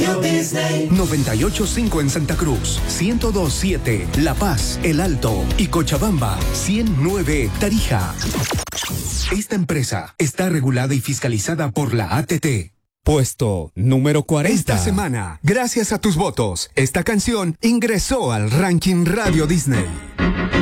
Radio Disney. 98.5 en Santa Cruz, 102.7 La Paz, El Alto y Cochabamba, 100.9 Tarija. Esta empresa está regulada y fiscalizada por la ATT. Puesto número 40. Esta semana, gracias a tus votos, esta canción ingresó al ranking Radio Disney.